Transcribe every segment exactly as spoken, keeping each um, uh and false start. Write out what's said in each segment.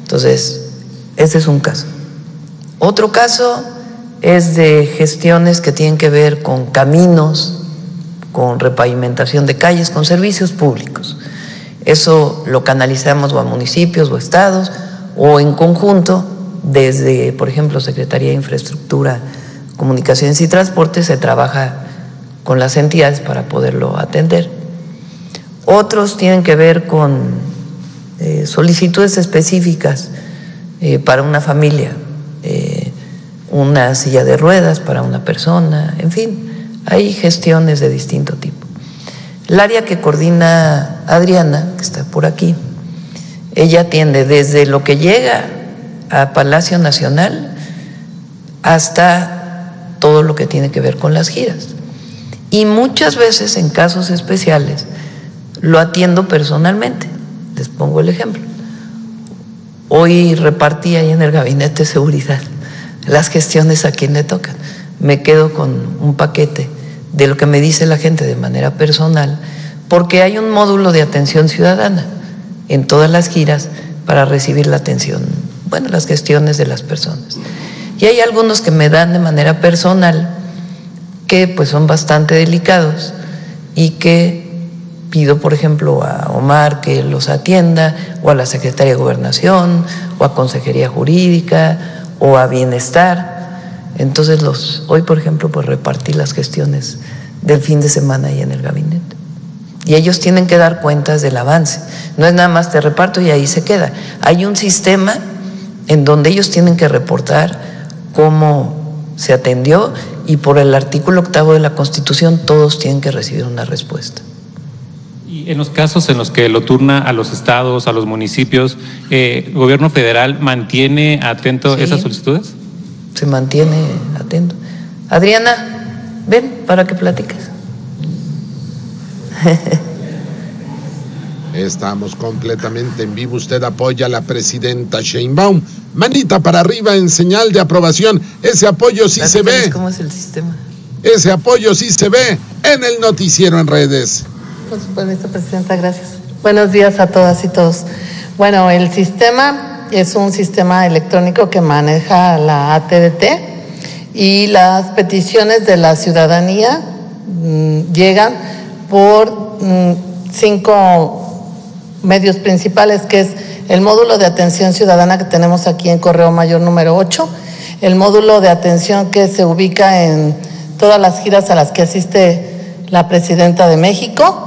Entonces, ese es un caso. Otro caso es de gestiones que tienen que ver con caminos, con repavimentación de calles, con servicios públicos. Eso lo canalizamos o a municipios o estados o en conjunto desde, por ejemplo, Secretaría de Infraestructura, Comunicaciones y Transportes, se trabaja con las entidades para poderlo atender. Otros tienen que ver con eh, solicitudes específicas eh, para una familia, eh, una silla de ruedas para una persona, en fin, hay gestiones de distinto tipo. El área que coordina Adriana, que está por aquí, ella atiende desde lo que llega a Palacio Nacional hasta todo lo que tiene que ver con las giras. Y muchas veces, en casos especiales, lo atiendo personalmente. Les pongo el ejemplo. Hoy repartí ahí en el Gabinete de Seguridad las gestiones a quien le tocan. Me quedo con un paquete de lo que me dice la gente de manera personal, porque hay un módulo de atención ciudadana en todas las giras para recibir la atención, bueno, las gestiones de las personas. Y hay algunos que me dan de manera personal que pues son bastante delicados y que pido, por ejemplo, a Omar que los atienda, o a la Secretaría de Gobernación, o a Consejería Jurídica, o a Bienestar. Entonces, los, hoy, por ejemplo, pues repartí las gestiones del fin de semana ahí en el gabinete. Y ellos tienen que dar cuentas del avance. No es nada más te reparto y ahí se queda. Hay un sistema en donde ellos tienen que reportar cómo se atendió, y por el artículo octavo de la Constitución todos tienen que recibir una respuesta. Y en los casos en los que lo turna a los estados, a los municipios, eh, ¿el gobierno federal mantiene atento sí, esas solicitudes? Se mantiene atento. Adriana, ven para que platiques. Estamos completamente en vivo. Usted apoya a la presidenta Sheinbaum. Manita para arriba en señal de aprobación. Ese apoyo sí se ve. ¿Cómo es el sistema? Ese apoyo sí se ve en el noticiero en redes. Por su permiso, presidenta, gracias. Buenos días a todas y todos. Bueno, el sistema es un sistema electrónico que maneja la A T D T, y las peticiones de la ciudadanía mmm, llegan por mmm, cinco medios principales, que es el módulo de atención ciudadana que tenemos aquí en Correo Mayor número ocho, el módulo de atención que se ubica en todas las giras a las que asiste la presidenta de México,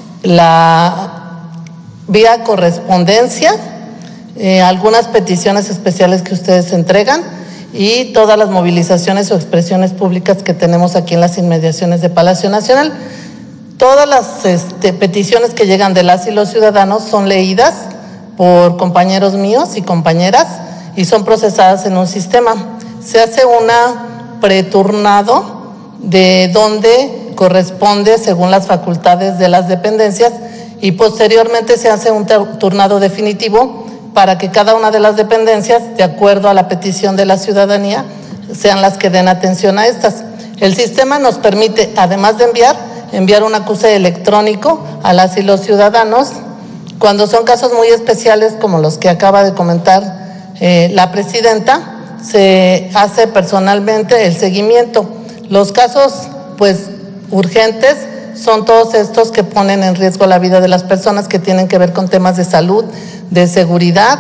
la vía correspondencia, eh, algunas peticiones especiales que ustedes entregan, y todas las movilizaciones o expresiones públicas que tenemos aquí en las inmediaciones de Palacio Nacional. Todas las este, peticiones que llegan de las y los ciudadanos son leídas por compañeros míos y compañeras y son procesadas en un sistema. Se hace una preturnado de donde corresponde según las facultades de las dependencias, y posteriormente se hace un turnado definitivo para que cada una de las dependencias, de acuerdo a la petición de la ciudadanía, sean las que den atención a estas. El sistema nos permite, además de enviar, enviar un acuse electrónico a las y los ciudadanos cuando son casos muy especiales como los que acaba de comentar eh, la presidenta. Se hace personalmente el seguimiento. Los casos pues urgentes son todos estos que ponen en riesgo la vida de las personas, que tienen que ver con temas de salud, de seguridad,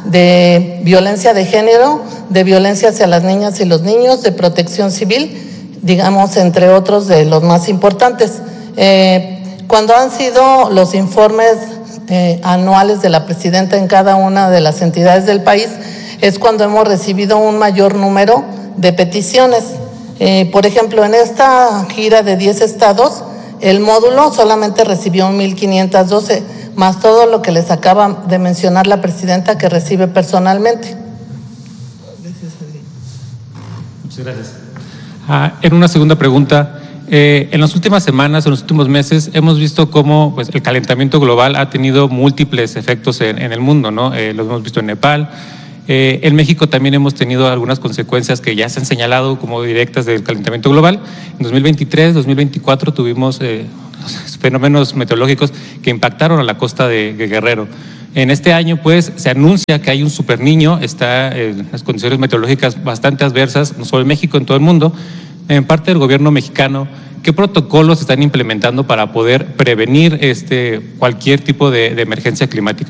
de violencia de género, de violencia hacia las niñas y los niños, de protección civil, digamos, entre otros de los más importantes. Eh, cuando han sido los informes eh, anuales de la presidenta en cada una de las entidades del país, es cuando hemos recibido un mayor número de peticiones. Eh, por ejemplo, en esta gira de diez estados, el módulo solamente recibió mil quinientas doce, más todo lo que les acaba de mencionar la presidenta que recibe personalmente. Gracias, Adri. Muchas gracias. Ah, en una segunda pregunta, eh, en las últimas semanas, en los últimos meses, hemos visto cómo pues, el calentamiento global ha tenido múltiples efectos en, en el mundo, ¿no? Eh, lo hemos visto en Nepal. Eh, en México también hemos tenido algunas consecuencias que ya se han señalado como directas del calentamiento global. En dos mil veintitrés, dos mil veinticuatro tuvimos eh, fenómenos meteorológicos que impactaron a la costa de, de Guerrero. En este año, pues, se anuncia que hay un super niño, está en las condiciones meteorológicas bastante adversas, no solo en México, en todo el mundo. En parte del gobierno mexicano, ¿qué protocolos están implementando para poder prevenir este, cualquier tipo de, de emergencia climática?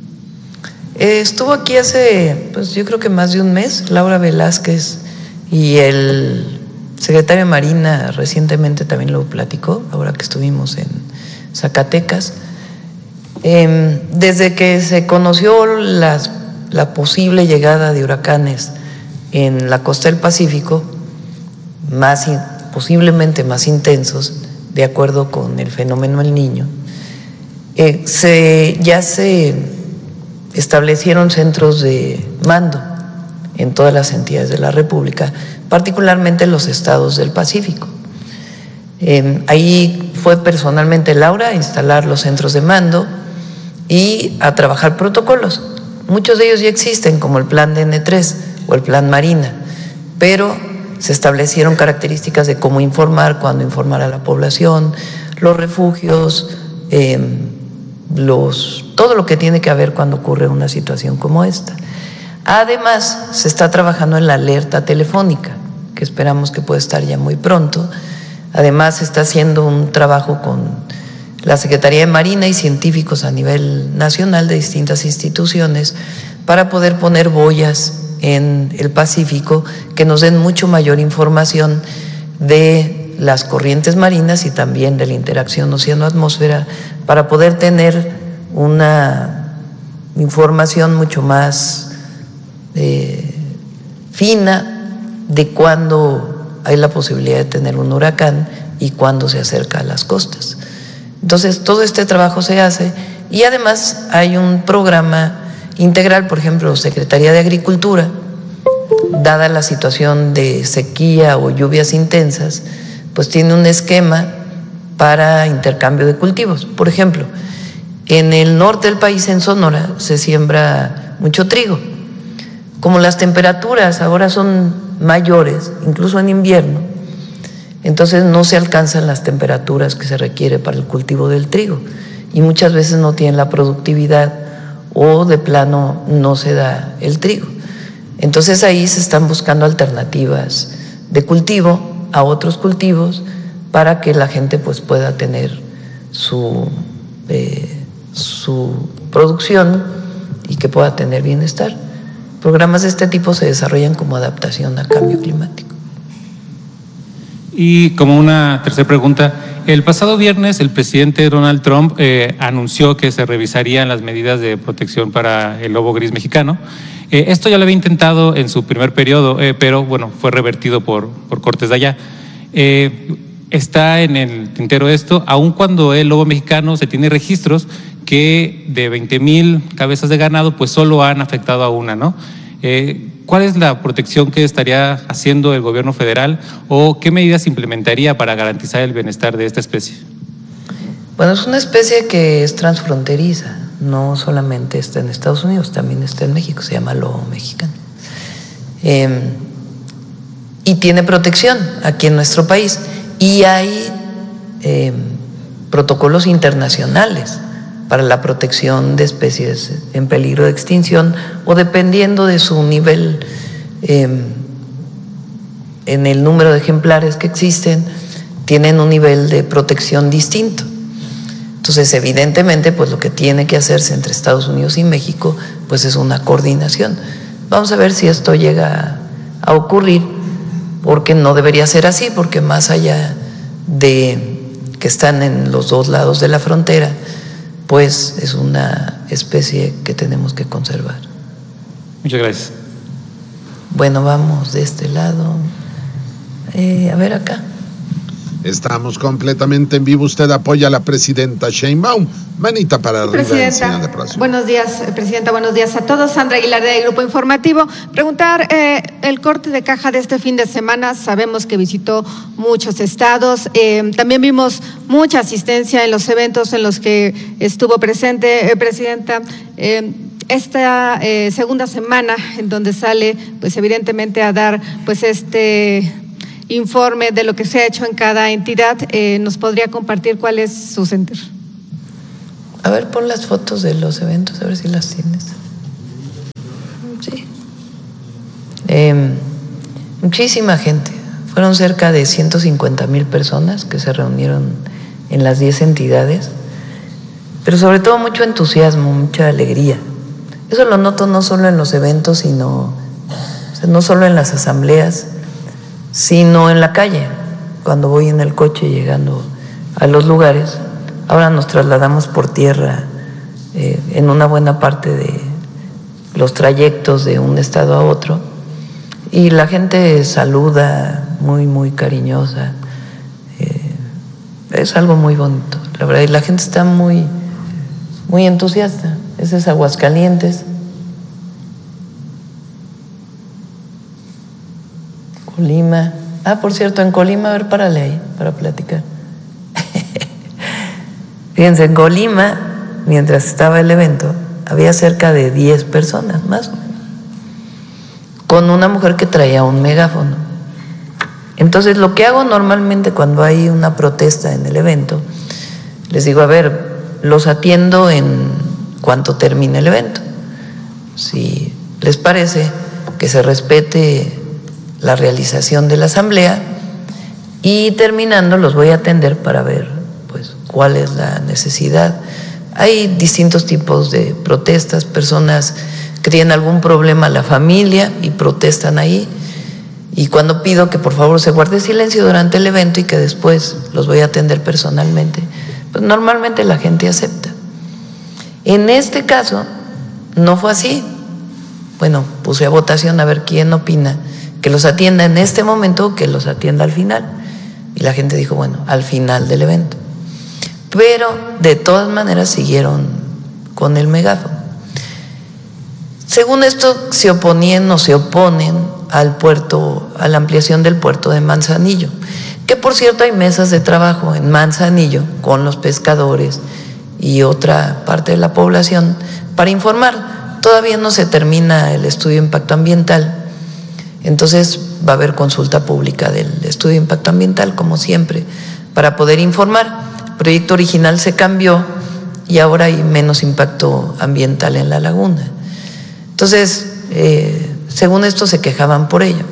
Eh, estuvo aquí hace, pues yo creo que más de un mes, Laura Velázquez, y el secretario de Marina recientemente también lo platicó, ahora que estuvimos en Zacatecas. Eh, desde que se conoció las, la posible llegada de huracanes en la costa del Pacífico, más posiblemente más intensos, de acuerdo con el fenómeno El Niño, eh, se, ya se establecieron centros de mando en todas las entidades de la República, particularmente en los estados del Pacífico. Eh, ahí fue personalmente Laura a instalar los centros de mando y a trabajar protocolos. Muchos de ellos ya existen, como el plan de N tres o el plan Marina, pero se establecieron características de cómo informar, cuándo informar a la población, los refugios, eh, los, todo lo que tiene que haber cuando ocurre una situación como esta. Además, se está trabajando en la alerta telefónica, que esperamos que pueda estar ya muy pronto. Además, se está haciendo un trabajo con la Secretaría de Marina y científicos a nivel nacional de distintas instituciones para poder poner boyas en el Pacífico que nos den mucho mayor información de las corrientes marinas y también de la interacción océano-atmósfera para poder tener una información mucho más eh, fina de cuándo hay la posibilidad de tener un huracán y cuándo se acerca a las costas. Entonces, todo este trabajo se hace y además hay un programa integral, por ejemplo, Secretaría de Agricultura, dada la situación de sequía o lluvias intensas, pues tiene un esquema para intercambio de cultivos. Por ejemplo, en el norte del país, en Sonora, se siembra mucho trigo. Como las temperaturas ahora son mayores, incluso en invierno, entonces no se alcanzan las temperaturas que se requiere para el cultivo del trigo y muchas veces no tienen la productividad o de plano no se da el trigo. Entonces ahí se están buscando alternativas de cultivo a otros cultivos para que la gente pues pueda tener su, eh, su producción y que pueda tener bienestar. Programas de este tipo se desarrollan como adaptación al cambio climático. Y como una tercera pregunta, el pasado viernes el presidente Donald Trump eh, anunció que se revisarían las medidas de protección para el lobo gris mexicano. Eh, esto ya lo había intentado en su primer periodo, eh, pero bueno, fue revertido por, por cortes de allá. Eh, está en el tintero esto, aun cuando el lobo mexicano se tiene registros que de veinte mil cabezas de ganado, pues solo han afectado a una, ¿no? Eh, ¿Cuál es la protección que estaría haciendo el gobierno federal o qué medidas implementaría para garantizar el bienestar de esta especie? Bueno, es una especie que es transfronteriza, no solamente está en Estados Unidos, también está en México, se llama lobo mexicano. Eh, y tiene protección aquí en nuestro país y hay eh, protocolos internacionales para la protección de especies en peligro de extinción o dependiendo de su nivel eh, en el número de ejemplares que existen, tienen un nivel de protección distinto. Entonces, evidentemente, pues lo que tiene que hacerse entre Estados Unidos y México, pues es una coordinación. Vamos a ver si esto llega a ocurrir, porque no debería ser así, porque más allá de que están en los dos lados de la frontera, pues es una especie que tenemos que conservar. Muchas gracias. Bueno, vamos de este lado. Eh, a ver acá. Estamos completamente en vivo. Usted apoya a la presidenta Sheinbaum. Manita para arriba. Presidenta, buenos días, Presidenta, buenos días a todos. Sandra Aguilar de Grupo Informativo. Preguntar eh, el corte de caja de este fin de semana. Sabemos que visitó muchos estados. Eh, también vimos mucha asistencia en los eventos en los que estuvo presente, eh, Presidenta. Eh, esta eh, segunda semana en donde sale, pues evidentemente a dar, pues este informe de lo que se ha hecho en cada entidad, eh, ¿nos podría compartir cuál es su sentir? A ver, pon las fotos de los eventos, a ver si las tienes. Sí. Eh, muchísima gente. Fueron cerca de ciento cincuenta mil personas que se reunieron en las diez entidades, pero sobre todo mucho entusiasmo, mucha alegría. Eso lo noto no solo en los eventos, sino, o sea, no solo en las asambleas, sino en la calle, cuando voy en el coche llegando a los lugares. Ahora nos trasladamos por tierra eh, en una buena parte de los trayectos de un estado a otro, y la gente saluda muy, muy cariñosa. Eh, es algo muy bonito, la verdad, y la gente está muy, muy entusiasta. Ese es Aguascalientes. Colima. Ah, por cierto, en Colima, a ver, párale ahí para platicar. Fíjense, en Colima, mientras estaba el evento, había cerca de diez personas, más o menos, con una mujer que traía un megáfono. Entonces, lo que hago normalmente cuando hay una protesta en el evento, les digo, a ver, los atiendo en cuanto termine el evento. Si les parece, que se respete la realización de la asamblea, y terminando los voy a atender para ver pues cuál es la necesidad. Hay distintos tipos de protestas, personas que tienen algún problema a la familia y protestan ahí, y cuando pido que por favor se guarde silencio durante el evento y que después los voy a atender personalmente, pues normalmente la gente acepta. En este caso no fue así. Bueno, puse a votación a ver quién opina que los atienda en este momento o que los atienda al final, y la gente dijo, bueno, al final del evento. Pero de todas maneras siguieron con el megáfono. Según esto, se oponían o se oponen al puerto, a la ampliación del puerto de Manzanillo, que por cierto hay mesas de trabajo en Manzanillo con los pescadores y otra parte de la población para informar. Todavía no se termina el estudio de impacto ambiental, entonces va a haber consulta pública del estudio de impacto ambiental, como siempre, para poder informar. El proyecto original se cambió y ahora hay menos impacto ambiental en la laguna. Entonces, eh, según esto se quejaban por ello.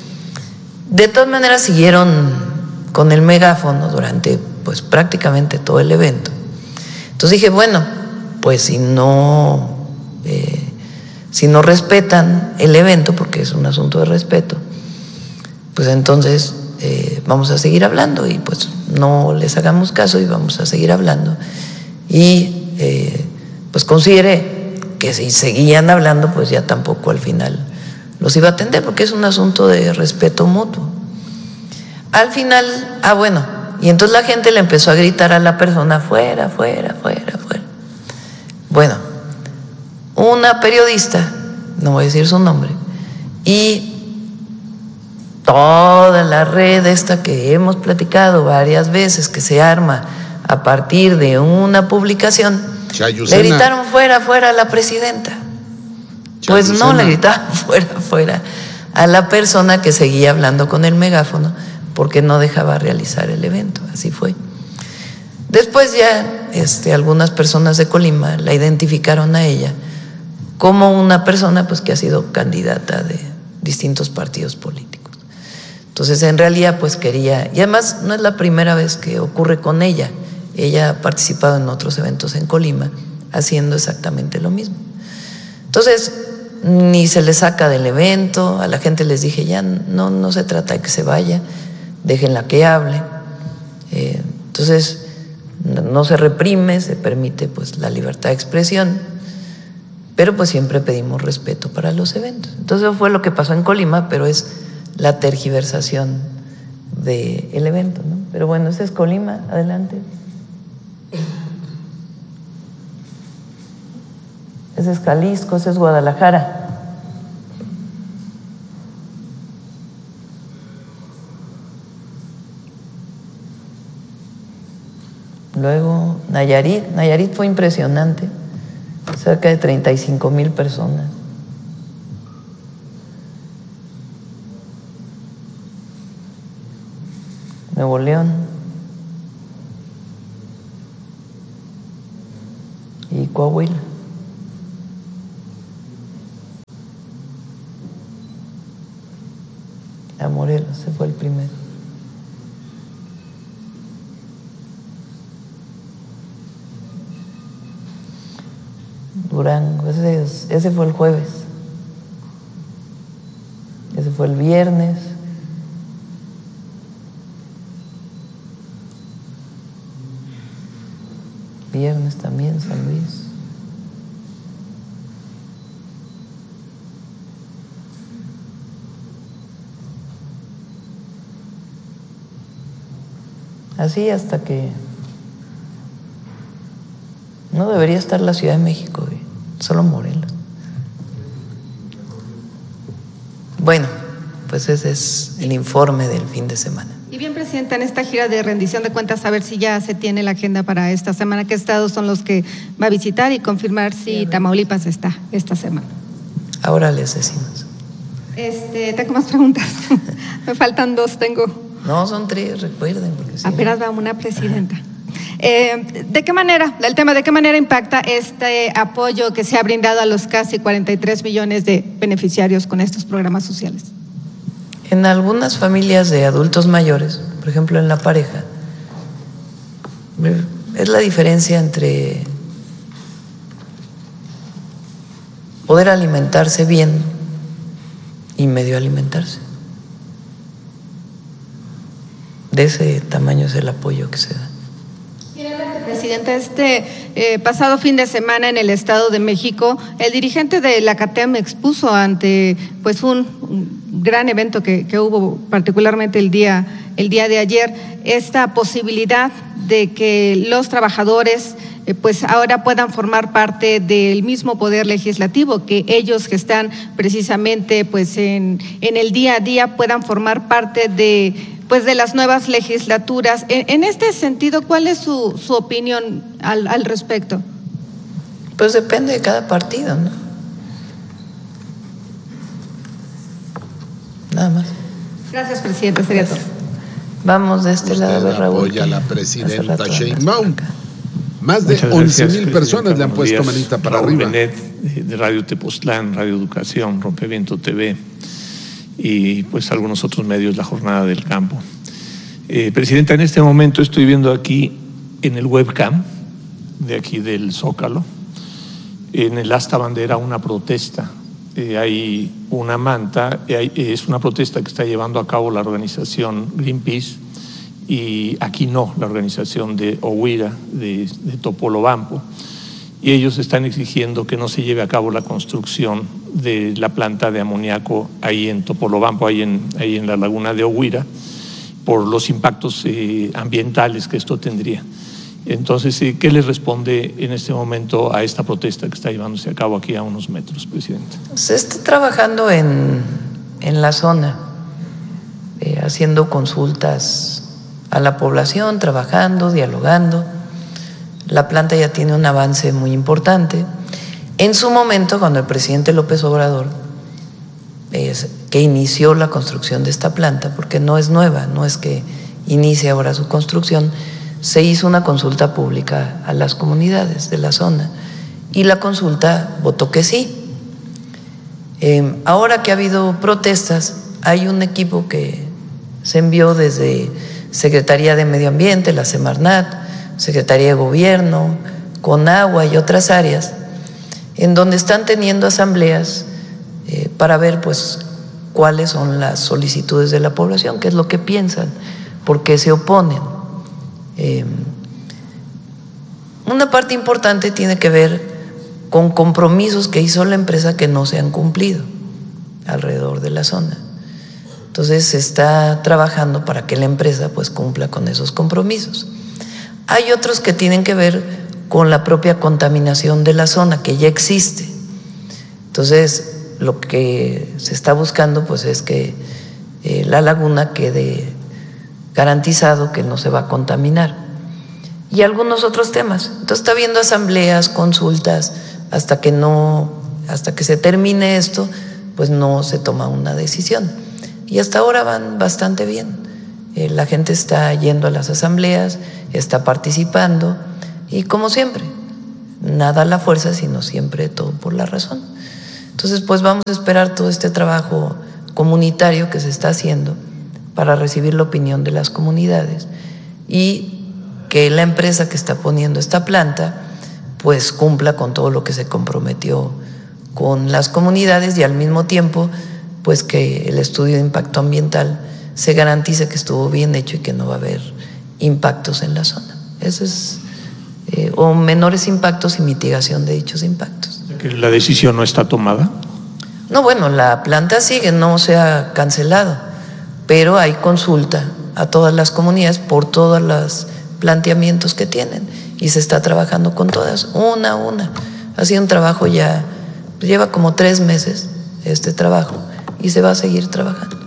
De todas maneras siguieron con el megáfono durante pues prácticamente todo el evento. Entonces dije, bueno, pues si no, eh, si no respetan el evento, porque es un asunto de respeto, pues entonces eh, vamos a seguir hablando, y pues no les hagamos caso y vamos a seguir hablando. Y eh, pues consideré que si seguían hablando, pues ya tampoco al final los iba a atender, porque es un asunto de respeto mutuo. Al final, ah bueno, y entonces la gente le empezó a gritar a la persona, fuera, fuera, fuera, fuera. Bueno, una periodista, no voy a decir su nombre, y toda la red esta que hemos platicado varias veces, que se arma a partir de una publicación, Chayucena. Le gritaron fuera, fuera a la presidenta. Chayucena. Pues no, le gritaron fuera, fuera a la persona que seguía hablando con el megáfono, porque no dejaba realizar el evento. Así fue. Después ya este, algunas personas de Colima la identificaron a ella como una persona pues que ha sido candidata de distintos partidos políticos. Entonces en realidad pues quería, y además no es la primera vez que ocurre con ella. Ella ha participado en otros eventos en Colima haciendo exactamente lo mismo. Entonces, ni se le saca del evento, a la gente les dije, ya no, no se trata de que se vaya, déjenla que hable. Eh, entonces, no se reprime, se permite pues la libertad de expresión, pero pues siempre pedimos respeto para los eventos. Entonces, eso fue lo que pasó en Colima, pero es la tergiversación del evento, ¿no? Pero bueno, ese es Colima, adelante. Ese es Jalisco, ese es Guadalajara. Luego Nayarit, Nayarit fue impresionante, cerca de treinta y cinco mil personas. Nuevo León. Coahuila. A Morelos, ese fue el primero. Durango, ese, ese fue el jueves. Ese fue el viernes. Viernes también, San Luis. Así hasta que no debería estar la Ciudad de México, solo Morelos. Bueno, pues ese es el informe del fin de semana. Y bien, Presidenta, en esta gira de rendición de cuentas, a ver si ya se tiene la agenda para esta semana, qué estados son los que va a visitar y confirmar si Tamaulipas está esta semana. Ahora les decimos. Este, tengo más preguntas. Me faltan dos, tengo. No, son tres, recuerden. Porque sí, apenas va una, Presidenta. Eh, ¿De qué manera, el tema de qué manera impacta este apoyo que se ha brindado a los casi cuarenta y tres millones de beneficiarios con estos programas sociales? En algunas familias de adultos mayores, por ejemplo en la pareja, es la diferencia entre poder alimentarse bien y medio alimentarse. De ese tamaño es el apoyo que se da. Presidenta, este eh, pasado fin de semana en el Estado de México, el dirigente de la CATEM expuso ante pues un, un gran evento que, que hubo particularmente el día, el día de ayer, esta posibilidad de que los trabajadores eh, pues ahora puedan formar parte del mismo poder legislativo, que ellos que están precisamente pues en, en el día a día puedan formar parte de pues de las nuevas legislaturas. En, en este sentido, ¿cuál es su, su opinión al, al respecto? Pues depende de cada partido, ¿no? Nada más. Gracias, Presidente. Sería todo. Vamos de este Usted lado, Raúl. Apoya a la presidenta Sheinbaum. Más de once mil personas le han puesto días, manita para Raúl arriba. Benet, de Radio Tepoztlán, Radio Educación, Rompeviento T V y pues algunos otros medios, La Jornada del Campo. Eh, Presidenta, en este momento estoy viendo aquí en el webcam de aquí del Zócalo, en el asta bandera, una protesta. Eh, hay una manta, eh, hay, eh, es una protesta que está llevando a cabo la organización Greenpeace y aquí no, la organización de Ohuira, de, de Topolobampo. Y ellos están exigiendo que no se lleve a cabo la construcción de la planta de amoníaco ahí en Topolobampo, ahí en, ahí en la laguna de Ohuira, por los impactos eh, ambientales que esto tendría. Entonces, eh, ¿qué les responde en este momento a esta protesta que está llevándose a cabo aquí a unos metros, Presidente? Se está trabajando en, en la zona, eh, haciendo consultas a la población, trabajando, dialogando. La planta ya tiene un avance muy importante. En su momento, cuando el presidente López Obrador, es, que inició la construcción de esta planta, porque no es nueva, no es que inicie ahora su construcción, se hizo una consulta pública a las comunidades de la zona y la consulta votó que sí. Eh, ahora que ha habido protestas, hay un equipo que se envió desde Secretaría de Medio Ambiente, la Semarnat, Secretaría de Gobierno, Conagua y otras áreas, en donde están teniendo asambleas eh, para ver pues cuáles son las solicitudes de la población, qué es lo que piensan, por qué se oponen. Eh, una parte importante tiene que ver con compromisos que hizo la empresa que no se han cumplido alrededor de la zona. Entonces se está trabajando para que la empresa pues cumpla con esos compromisos. Hay otros que tienen que ver con la propia contaminación de la zona que ya existe. Entonces, lo que se está buscando pues es que eh, la laguna quede garantizado que no se va a contaminar. Y algunos otros temas. Entonces está habiendo asambleas, consultas, hasta que no, hasta que se termine esto, pues no se toma una decisión. Y hasta ahora van bastante bien. Eh, la gente está yendo a las asambleas, está participando y como siempre, nada a la fuerza, sino siempre todo por la razón. Entonces, pues vamos a esperar todo este trabajo comunitario que se está haciendo para recibir la opinión de las comunidades y que la empresa que está poniendo esta planta pues cumpla con todo lo que se comprometió con las comunidades y al mismo tiempo pues que el estudio de impacto ambiental se garantice que estuvo bien hecho y que no va a haber impactos en la zona. Eso es, eh, o menores impactos y mitigación de dichos impactos. ¿La decisión no está tomada? No, bueno, la planta sigue, no se ha cancelado, pero hay consulta a todas las comunidades por todos los planteamientos que tienen y se está trabajando con todas, una a una. Ha sido un trabajo ya, lleva como tres meses este trabajo y se va a seguir trabajando.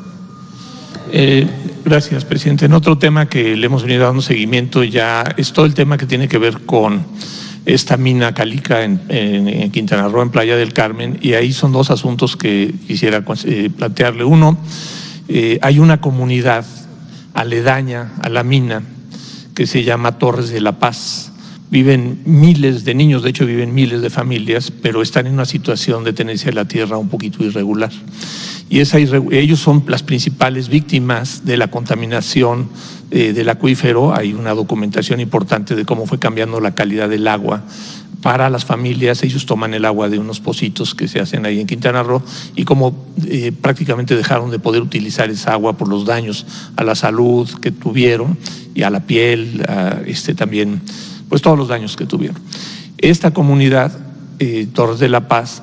Eh, gracias, presidente. En otro tema que le hemos venido dando seguimiento ya es todo el tema que tiene que ver con esta mina Calica en, en, en Quintana Roo, en Playa del Carmen, y ahí son dos asuntos que quisiera eh, plantearle. Uno, eh, hay una comunidad aledaña a la mina que se llama Torres de la Paz. Viven miles de niños, de hecho viven miles de familias, pero están en una situación de tenencia de la tierra un poquito irregular. Y esa irre- ellos son las principales víctimas de la contaminación eh, del acuífero. Hay una documentación importante de cómo fue cambiando la calidad del agua para las familias. Ellos toman el agua de unos pocitos que se hacen ahí en Quintana Roo y cómo eh, prácticamente dejaron de poder utilizar esa agua por los daños a la salud que tuvieron y a la piel, a este también, pues todos los daños que tuvieron. Esta comunidad, eh, Torres de la Paz,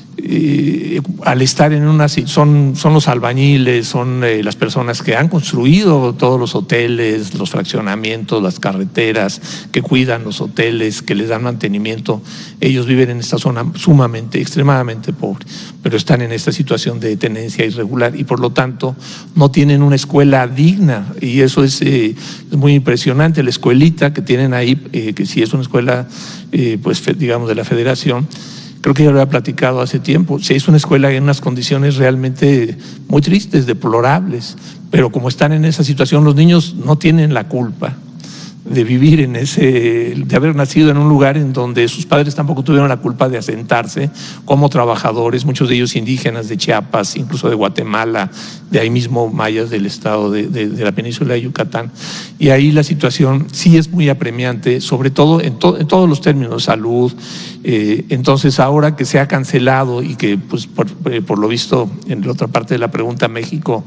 Eh, al estar en una, son, son los albañiles, son eh, las personas que han construido todos los hoteles, los fraccionamientos, las carreteras, que cuidan los hoteles, que les dan mantenimiento. Ellos viven en esta zona sumamente, extremadamente pobre, pero están en esta situación de tenencia irregular y por lo tanto no tienen una escuela digna, y eso es, eh, es muy impresionante. La escuelita que tienen ahí, eh, que sí es una escuela eh, pues digamos de la Federación, creo que ya lo había platicado hace tiempo, se hizo una escuela en unas condiciones realmente muy tristes, deplorables, pero como están en esa situación, los niños no tienen la culpa de vivir en ese, de haber nacido en un lugar en donde sus padres tampoco tuvieron la culpa de asentarse como trabajadores, muchos de ellos indígenas de Chiapas, incluso de Guatemala, de ahí mismo mayas del estado de, de, de la península de Yucatán. Y ahí la situación sí es muy apremiante, sobre todo en, to, en todos los términos, salud. Eh, entonces ahora que se ha cancelado y que pues por, por lo visto en la otra parte de la pregunta México,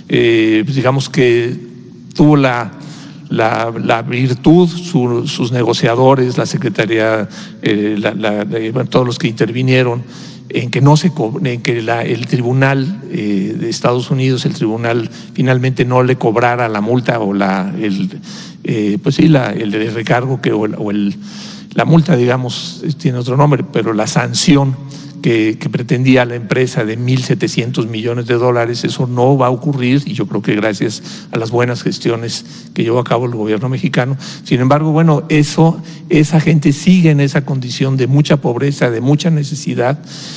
eh, pues digamos que tuvo la La, la virtud, su, sus negociadores, la Secretaría, eh, la, la, la, bueno, todos los que intervinieron, en que no se en que la, el tribunal eh, de Estados Unidos, el tribunal finalmente no le cobrara la multa o la, el, eh, pues sí, la, el de recargo que o, el, o el, la multa, digamos, tiene otro nombre, pero la sanción Que, que pretendía la empresa de mil setecientos millones de dólares, eso no va a ocurrir, y yo creo que gracias a las buenas gestiones que llevó a cabo el gobierno mexicano. Sin embargo, bueno, eso, esa gente sigue en esa condición de mucha pobreza, de mucha necesidad,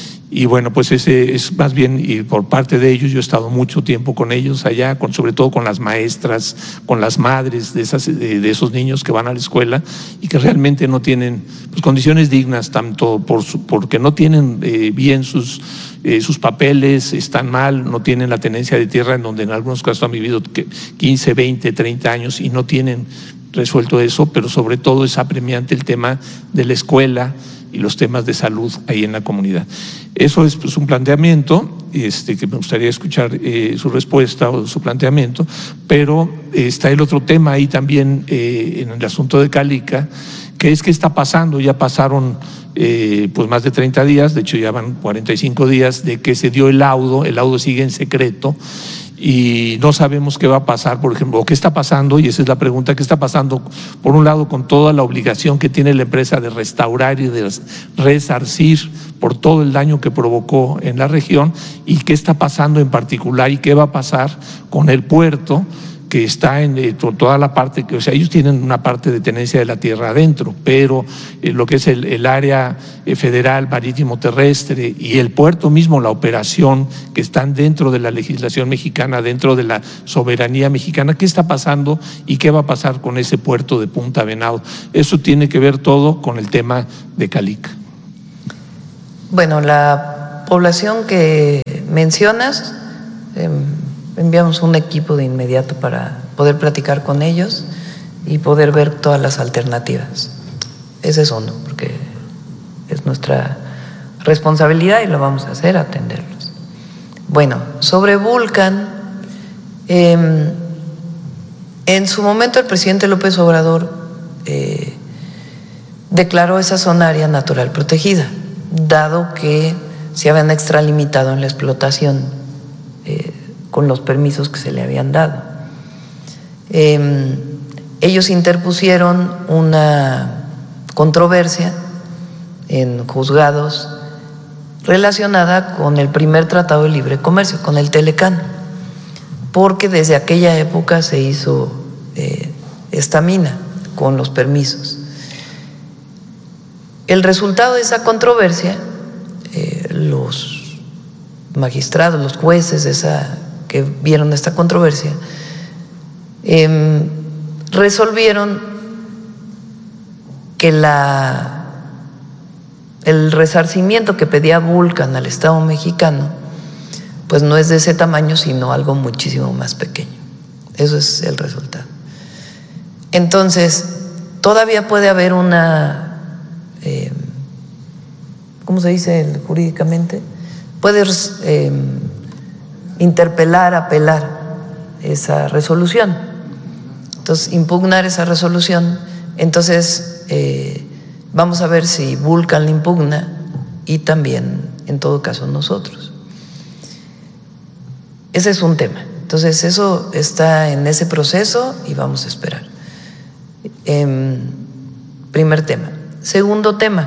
y bueno, pues ese es más bien, y por parte de ellos, yo he estado mucho tiempo con ellos allá, con, sobre todo con las maestras, con las madres de, esas, de, de esos niños que van a la escuela y que realmente no tienen pues, condiciones dignas, tanto por su, porque no tienen eh, bien sus, eh, sus papeles, están mal, no tienen la tenencia de tierra, en donde en algunos casos han vivido quince, veinte, treinta años y no tienen resuelto eso, pero sobre todo es apremiante el tema de la escuela y los temas de salud ahí en la comunidad. Eso es pues, un planteamiento este, que me gustaría escuchar eh, su respuesta o su planteamiento, pero eh, está el otro tema ahí también eh, en el asunto de Calica, que es que está pasando, ya pasaron eh, pues más de treinta días, de hecho ya van cuarenta y cinco días de que se dio el laudo, el laudo sigue en secreto, y no sabemos qué va a pasar, por ejemplo, o qué está pasando, y esa es la pregunta, ¿qué está pasando? Por un lado, con toda la obligación que tiene la empresa de restaurar y de resarcir por todo el daño que provocó en la región, y qué está pasando en particular y qué va a pasar con el puerto, que está en eh, toda la parte, que, o sea, ellos tienen una parte de tenencia de la tierra adentro, pero eh, lo que es el, el área eh, federal, marítimo terrestre y el puerto mismo, la operación, que están dentro de la legislación mexicana, dentro de la soberanía mexicana. ¿Qué está pasando y qué va a pasar con ese puerto de Punta Venado? Eso tiene que ver todo con el tema de Calica. Bueno, la población que mencionas, eh, enviamos un equipo de inmediato para poder platicar con ellos y poder ver todas las alternativas. Ese es uno, porque es nuestra responsabilidad y lo vamos a hacer, atenderlos. Bueno, sobre Vulcan, eh, en su momento el presidente López Obrador eh, declaró esa zona área natural protegida, dado que se habían extralimitado en la explotación eh, con los permisos que se le habían dado. Eh, ellos interpusieron una controversia en juzgados relacionada con el primer tratado de libre comercio, con el Telecán, porque desde aquella época se hizo eh, esta mina con los permisos. El resultado de esa controversia, eh, los magistrados, los jueces de esa, que vieron esta controversia, eh, resolvieron que la el resarcimiento que pedía Vulcan al Estado mexicano, pues no es de ese tamaño, sino algo muchísimo más pequeño. Eso es el resultado. Entonces, todavía puede haber una, eh, ¿cómo se dice jurídicamente? Puedes eh, interpelar, apelar esa resolución. Entonces, impugnar esa resolución. Entonces, eh, vamos a ver si Vulcan la impugna y también, en todo caso, nosotros. Ese es un tema. Entonces, eso está en ese proceso y vamos a esperar. Eh, primer tema. Segundo tema.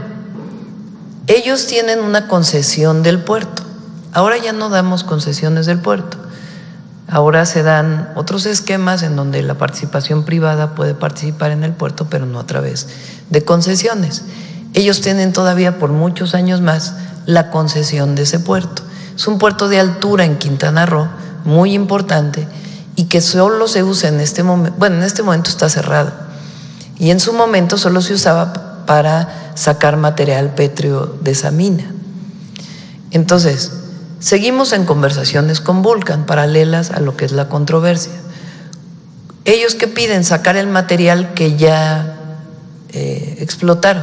Ellos tienen una concesión del puerto. Ahora ya no damos concesiones del puerto. Ahora se dan otros esquemas en donde la participación privada puede participar en el puerto, pero no a través de concesiones. Ellos tienen todavía por muchos años más la concesión de ese puerto. Es un puerto de altura en Quintana Roo, muy importante, y que solo se usa en este momento, bueno, en este momento está cerrado, y en su momento solo se usaba para sacar material pétreo de esa mina. Entonces, seguimos en conversaciones con Vulcan, paralelas a lo que es la controversia. Ellos que piden sacar el material que ya eh, explotaron.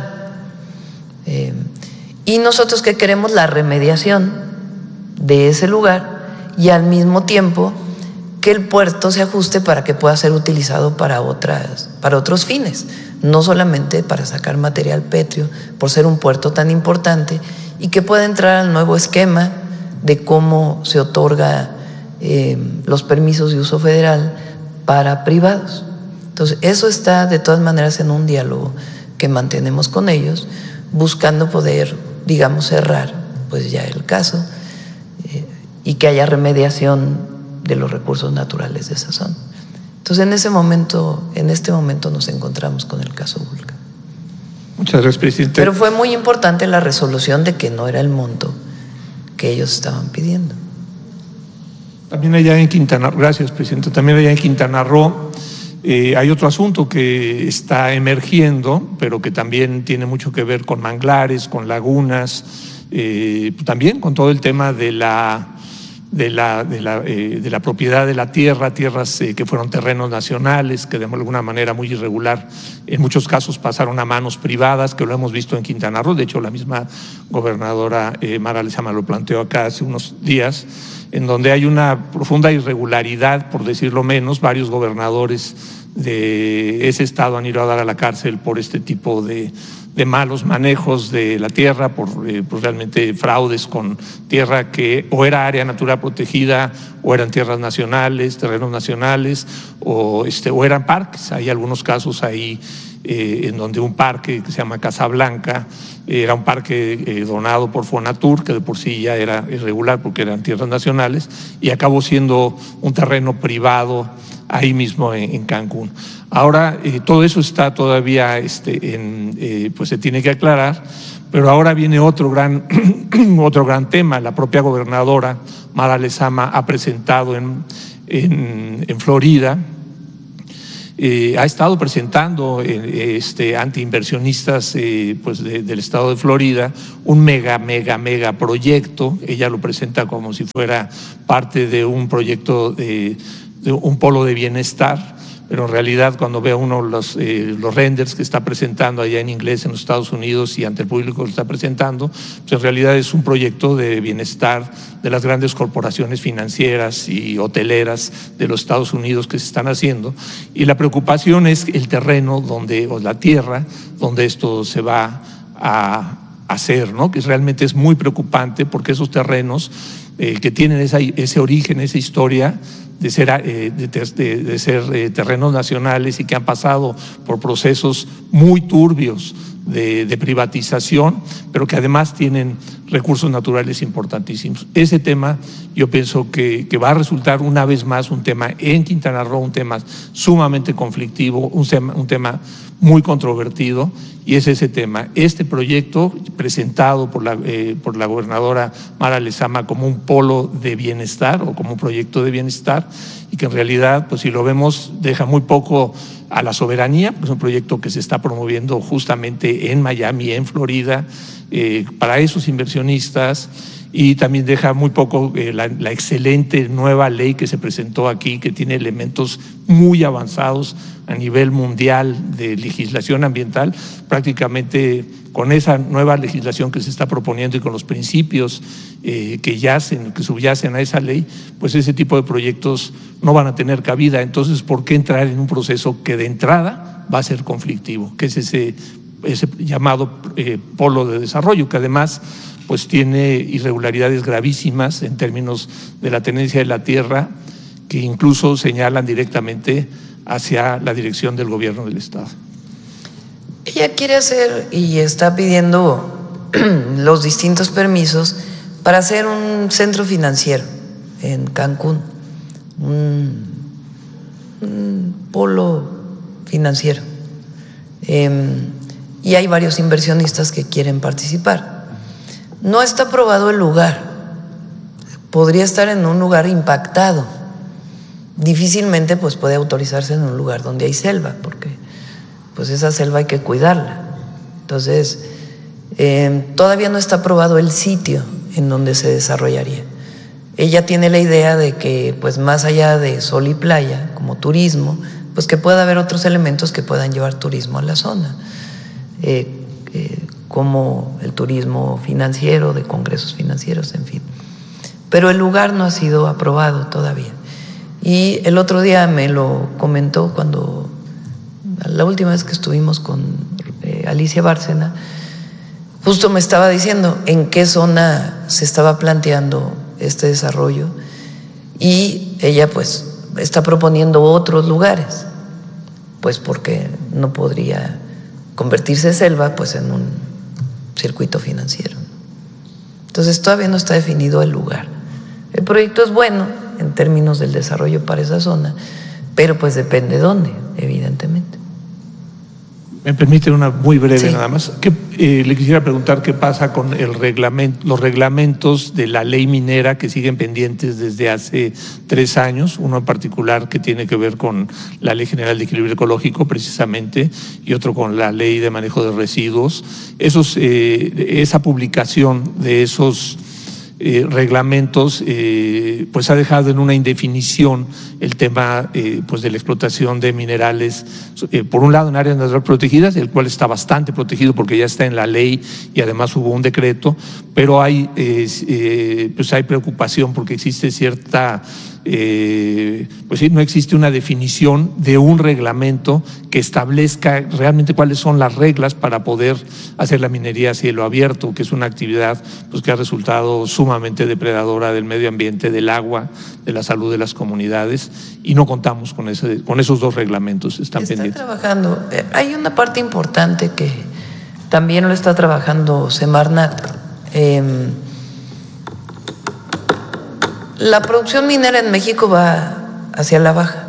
Eh, y nosotros que queremos la remediación de ese lugar y al mismo tiempo que el puerto se ajuste para que pueda ser utilizado para, otras, para otros fines, no solamente para sacar material pétreo, por ser un puerto tan importante, y que pueda entrar al nuevo esquema de cómo se otorga eh, los permisos de uso federal para privados. Entonces, eso está de todas maneras en un diálogo que mantenemos con ellos, buscando poder, digamos, cerrar pues ya el caso eh, y que haya remediación de los recursos naturales de esa zona. Entonces, en ese momento, en este momento nos encontramos con el caso Vulcan. Muchas gracias, presidente. Pero fue muy importante la resolución de que no era el monto que ellos estaban pidiendo. También allá en Quintana Roo, gracias, presidente, también allá en Quintana Roo eh, hay otro asunto que está emergiendo, pero que también tiene mucho que ver con manglares, con lagunas, eh, también con todo el tema de la de la, de la, eh, de la propiedad de la tierra, tierras eh, que fueron terrenos nacionales, que de alguna manera muy irregular, en muchos casos pasaron a manos privadas, que lo hemos visto en Quintana Roo. De hecho, la misma gobernadora eh, Mara Lezama lo planteó acá hace unos días, en donde hay una profunda irregularidad, por decirlo menos. Varios gobernadores de ese estado han ido a dar a la cárcel por este tipo de de malos manejos de la tierra, por, eh, por realmente fraudes con tierra que o era área natural protegida, o eran tierras nacionales, terrenos nacionales, o, este, o eran parques. Hay algunos casos ahí eh, en donde un parque que se llama Casa Blanca era un parque eh, donado por Fonatur, que de por sí ya era irregular porque eran tierras nacionales, y acabó siendo un terreno privado ahí mismo en, en Cancún. Ahora eh, todo eso está todavía, este, en, eh, pues se tiene que aclarar, pero ahora viene otro gran, otro gran tema. La propia gobernadora Mara Lezama ha presentado en, en, en Florida, Eh, ha estado presentando eh, este, ante inversionistas eh, pues de, del estado de Florida un mega, mega, mega proyecto. Ella lo presenta como si fuera parte de un proyecto, de, de un polo de bienestar, pero en realidad cuando ve uno los, eh, los renders que está presentando allá en inglés en los Estados Unidos y ante el público que lo está presentando, pues en realidad es un proyecto de bienestar de las grandes corporaciones financieras y hoteleras de los Estados Unidos que se están haciendo, y la preocupación es el terreno donde, o la tierra donde esto se va a hacer, ¿no? Que realmente es muy preocupante porque esos terrenos eh, que tienen esa, ese origen, esa historia de ser, eh, de, de, de ser eh, terrenos nacionales y que han pasado por procesos muy turbios de, de privatización, pero que además tienen recursos naturales importantísimos. Ese tema yo pienso que, que va a resultar una vez más un tema en Quintana Roo, un tema sumamente conflictivo, un tema, un tema muy controvertido, y es ese tema. Este proyecto presentado por la, eh, por la gobernadora Mara Lezama como un polo de bienestar o como un proyecto de bienestar, y que en realidad, pues si lo vemos, deja muy poco a la soberanía, pues es un proyecto que se está promoviendo justamente en Miami, en Florida, eh, para esos inversionistas, y también deja muy poco eh, la, la excelente nueva ley que se presentó aquí, que tiene elementos muy avanzados a nivel mundial de legislación ambiental. Prácticamente con esa nueva legislación que se está proponiendo y con los principios eh, que yacen, que subyacen a esa ley, pues ese tipo de proyectos no van a tener cabida. Entonces, ¿por qué entrar en un proceso que de entrada va a ser conflictivo? Que es ese, ese llamado eh, polo de desarrollo, que además pues tiene irregularidades gravísimas en términos de la tenencia de la tierra, que incluso señalan directamente hacia la dirección del gobierno del estado. Ella quiere hacer y está pidiendo los distintos permisos para hacer un centro financiero en Cancún, un, un polo financiero. Eh, y hay varios inversionistas que quieren participar. No está aprobado el lugar, podría estar en un lugar impactado. Difícilmente pues puede autorizarse en un lugar donde hay selva, porque pues esa selva hay que cuidarla. Entonces, eh, todavía no está aprobado el sitio en donde se desarrollaría. Ella tiene la idea de que pues más allá de sol y playa, como turismo, pues que pueda haber otros elementos que puedan llevar turismo a la zona. Eh, eh, como el turismo financiero, de congresos financieros, en fin. Pero el lugar no ha sido aprobado todavía. Y el otro día me lo comentó cuando, la última vez que estuvimos con eh, Alicia Bárcena, justo me estaba diciendo en qué zona se estaba planteando este desarrollo, y ella pues está proponiendo otros lugares, pues porque no podría convertirse selva pues en un circuito financiero. Entonces todavía no está definido el lugar. El proyecto es bueno en términos del desarrollo para esa zona, pero pues depende de dónde, evidentemente. Me permite una muy breve sí. nada más. ¿Qué, eh, le quisiera preguntar qué pasa con el reglamento, los reglamentos de la ley minera que siguen pendientes desde hace tres años, uno en particular que tiene que ver con la Ley General de Equilibrio Ecológico precisamente, y otro con la Ley de Manejo de Residuos. Esos, eh, esa publicación de esos Eh, reglamentos eh, pues ha dejado en una indefinición el tema eh, pues de la explotación de minerales, eh, por un lado en áreas naturales protegidas, el cual está bastante protegido porque ya está en la ley y además hubo un decreto, pero hay eh, eh, pues hay preocupación porque existe cierta eh, pues sí, no existe una definición de un reglamento que establezca realmente cuáles son las reglas para poder hacer la minería a cielo abierto, que es una actividad pues, que ha resultado sumamente depredadora del medio ambiente, del agua, de la salud de las comunidades, y no contamos con, ese, con esos dos reglamentos, están está pendientes. Trabajando. Hay una parte importante que también lo está trabajando Semarnat. Eh, la producción minera en México va hacia la baja.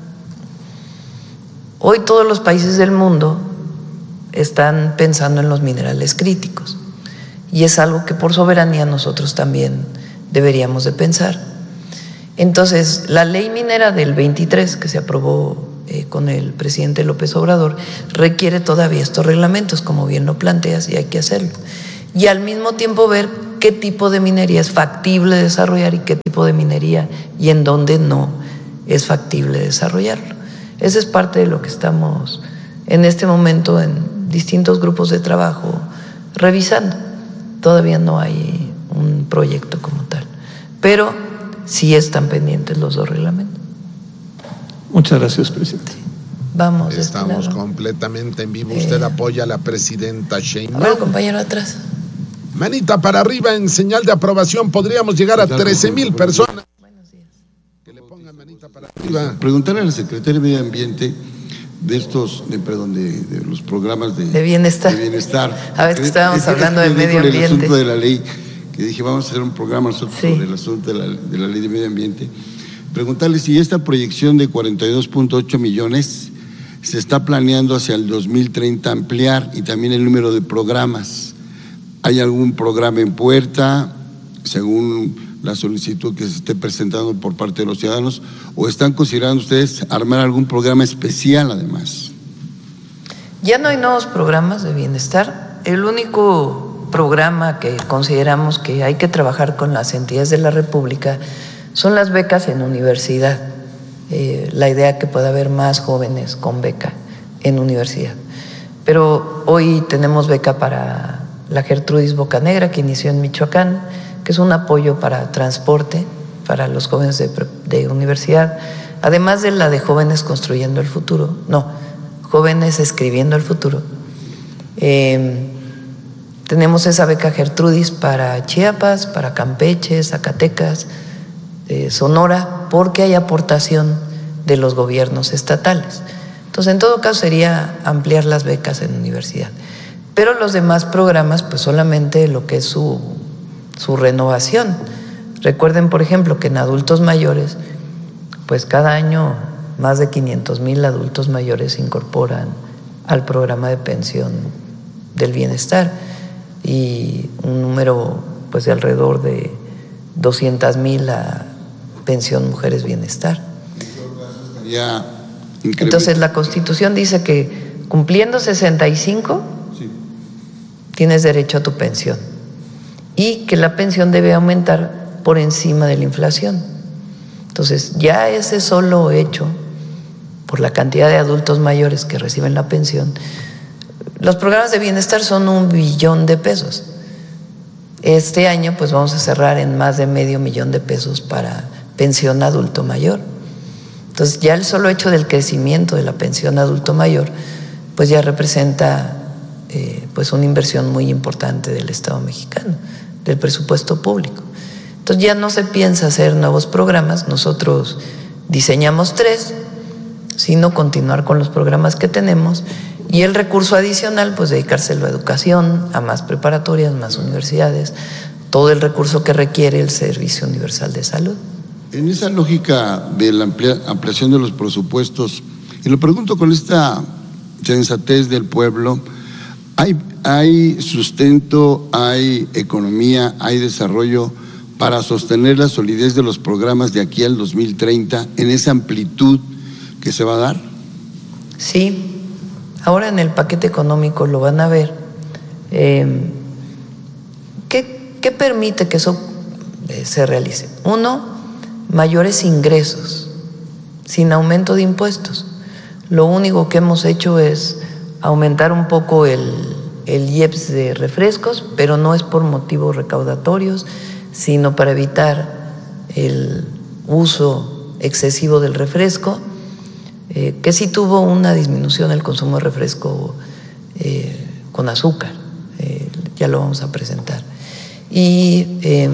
Hoy todos los países del mundo están pensando en los minerales críticos y es algo que por soberanía nosotros también deberíamos de pensar. Entonces, la ley minera del veintitrés que se aprobó eh, con el presidente López Obrador requiere todavía estos reglamentos, como bien lo planteas, y hay que hacerlo. Y al mismo tiempo ver qué tipo de minería es factible desarrollar y qué tipo de minería y en dónde no es factible desarrollarlo. Esa es parte de lo que estamos en este momento en distintos grupos de trabajo revisando. Todavía no hay un proyecto como tal, pero sí están pendientes los dos reglamentos. Muchas gracias, presidente. Vamos. Estamos completamente en vivo. Usted eh, apoya a la presidenta Sheinbaum. A ver, compañero atrás. Manita para arriba en señal de aprobación. Podríamos llegar a trece mil personas. Buenos días. Que le pongan manita para arriba. Preguntarle al secretario de Medio Ambiente de estos, de, perdón, de, de los programas de, de bienestar. De bienestar. A ver, que estábamos es, hablando es, de medio ambiente. El asunto de la ley, que dije, vamos a hacer un programa nosotros sí. sobre el asunto de la, de la ley de medio ambiente. Preguntarle si esta proyección de cuarenta y dos punto ocho millones se está planeando hacia el dos mil treinta ampliar y también el número de programas. ¿Hay algún programa en puerta, según la solicitud que se esté presentando por parte de los ciudadanos, o están considerando ustedes armar algún programa especial además? Ya no hay nuevos programas de bienestar. El único programa que consideramos que hay que trabajar con las entidades de la República son las becas en universidad. Eh, la idea que pueda haber más jóvenes con beca en universidad. Pero hoy tenemos beca para la Gertrudis Bocanegra, que inició en Michoacán, que es un apoyo para transporte para los jóvenes de, de universidad, además de la de Jóvenes Construyendo el Futuro, no, Jóvenes Escribiendo el Futuro. Eh, tenemos esa beca Gertrudis para Chiapas, para Campeche, Zacatecas, eh, Sonora, porque hay aportación de los gobiernos estatales. Entonces, en todo caso, sería ampliar las becas en universidad. Pero los demás programas, pues solamente lo que es su, su renovación. Recuerden, por ejemplo, que en adultos mayores, pues cada año más de quinientos mil adultos mayores se incorporan al programa de pensión del bienestar y un número pues de alrededor de doscientos mil a pensión mujeres bienestar. Entonces la Constitución dice que cumpliendo sesenta y cinco sí. tienes derecho a tu pensión y que la pensión debe aumentar por encima de la inflación. Entonces ya ese solo hecho, por la cantidad de adultos mayores que reciben la pensión, los programas de bienestar son un billón de pesos. Este año pues vamos a cerrar en más de medio millón de pesos para pensión adulto mayor. Entonces ya el solo hecho del crecimiento de la pensión adulto mayor pues ya representa eh, pues una inversión muy importante del Estado mexicano, del presupuesto público. Entonces ya no se piensa hacer nuevos programas, nosotros diseñamos tres, sino continuar con los programas que tenemos y el recurso adicional pues dedicárselo a educación, a más preparatorias, más universidades, todo el recurso que requiere el Servicio Universal de Salud. En esa lógica de la ampliación de los presupuestos, y lo pregunto con esta sensatez del pueblo, ¿hay, hay sustento, hay economía, hay desarrollo para sostener la solidez de los programas de aquí al dos mil treinta en esa amplitud que se va a dar? Sí, ahora en el paquete económico lo van a ver. Eh, ¿qué, ¿Qué permite que eso eh, se realice? Uno, mayores ingresos, sin aumento de impuestos. Lo único que hemos hecho es aumentar un poco el, el I E P S de refrescos, pero no es por motivos recaudatorios, sino para evitar el uso excesivo del refresco, eh, que sí tuvo una disminución el consumo de refresco eh, con azúcar, eh, ya lo vamos a presentar. Y eh,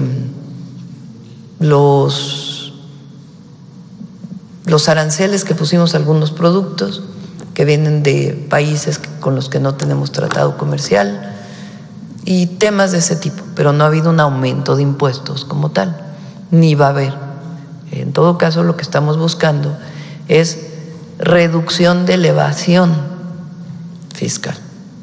los, los aranceles que pusimos a algunos productos que vienen de países con los que no tenemos tratado comercial y temas de ese tipo, pero no ha habido un aumento de impuestos como tal, ni va a haber. En todo caso, lo que estamos buscando es reducción de elevación fiscal,